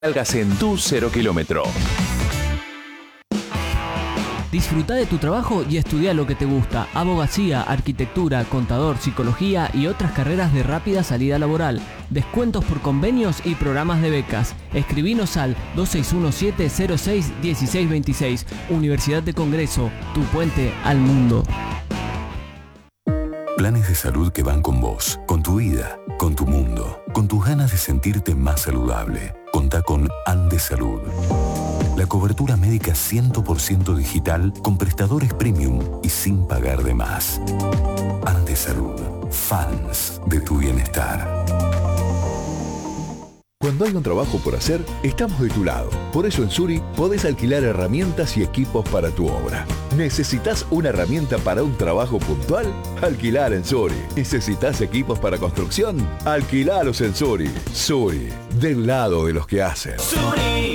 Salgas en tu 0 kilómetro. Disfruta de tu trabajo y estudia lo que te gusta. Abogacía, arquitectura, contador, psicología y otras carreras de rápida salida laboral. Descuentos por convenios y programas de becas. Escribinos al 2617-06-1626. Universidad de Congreso, tu puente al mundo. Planes de salud que van con vos, con tu vida, con tu mundo, con tus ganas de sentirte más saludable. Contá con Andes Salud. La cobertura médica 100% digital con prestadores premium y sin pagar de más. Andes Salud. Fans de tu bienestar. Cuando hay un trabajo por hacer, estamos de tu lado. Por eso en Suri podés alquilar herramientas y equipos para tu obra. ¿Necesitas una herramienta para un trabajo puntual? Alquilar en Suri. ¿Necesitas equipos para construcción? Alquilalos en Suri. Suri, del lado de los que hacen. Suri.